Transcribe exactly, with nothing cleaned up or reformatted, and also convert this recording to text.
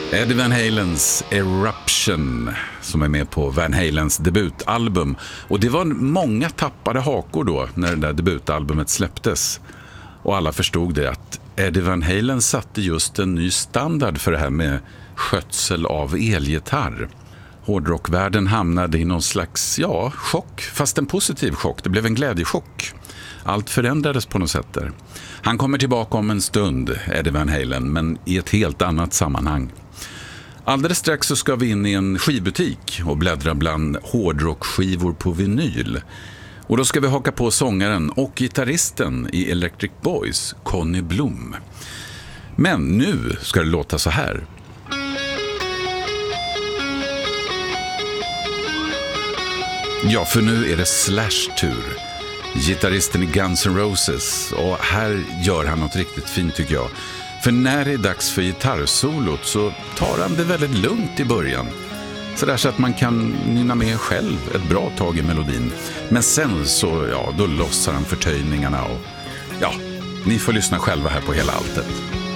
Eddie Van Halens Eruption som är med på Van Halens debutalbum. Och det var många tappade hakor då när det där debutalbumet släpptes. Och alla förstod det att Eddie Van Halen satte just en ny standard för det här med skötsel av elgitarr. Hårdrockvärlden hamnade i någon slags, ja, chock. Fast en positiv chock. Det blev en glädjechock. Allt förändrades på något sätt där. Han kommer tillbaka om en stund, Eddie Van Halen, men i ett helt annat sammanhang. Alldeles strax så ska vi in i en skivbutik och bläddra bland hårdrockskivor på vinyl. Och då ska vi haka på sångaren och gitarristen i Electric Boys, Conny Blom. Men nu ska det låta så här. Ja, för nu är det Slash-tur. Gitarristen i Guns N' Roses. Och här gör han något riktigt fint tycker jag. För när det är dags för gitarrsolot så tar han det väldigt lugnt i början. Så där så att man kan nynna med själv ett bra tag i melodin. Men sen så, ja, då lossar han förtöjningarna och ja, ni får lyssna själva här på hela alltet.